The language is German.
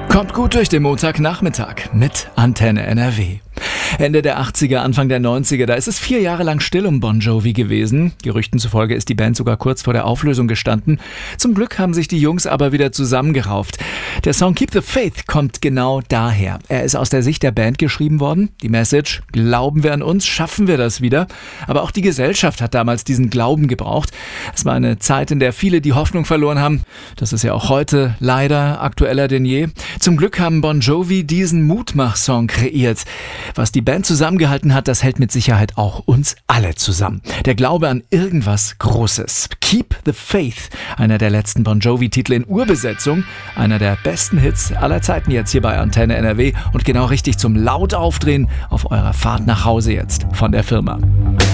Kommt gut durch den Montagnachmittag mit Antenne NRW. Ende der 80er, Anfang der 90er, da ist es 4 Jahre lang still um Bon Jovi gewesen. Gerüchten zufolge ist die Band sogar kurz vor der Auflösung gestanden. Zum Glück haben sich die Jungs aber wieder zusammengerauft. Der Song Keep the Faith kommt genau daher. Er ist aus der Sicht der Band geschrieben worden. Die Message: Glauben wir an uns, schaffen wir das wieder. Aber auch die Gesellschaft hat damals diesen Glauben gebraucht. Es war eine Zeit, in der viele die Hoffnung verloren haben. Das ist ja auch heute leider aktueller denn je. Zum Glück haben Bon Jovi diesen Mutmach-Song kreiert. Was die Band zusammengehalten hat, das hält mit Sicherheit auch uns alle zusammen. Der Glaube an irgendwas Großes. Keep the Faith, einer der letzten Bon Jovi-Titel in Urbesetzung, einer der besten Hits aller Zeiten jetzt hier bei Antenne NRW und genau richtig zum laut aufdrehen auf eurer Fahrt nach Hause jetzt von der Firma.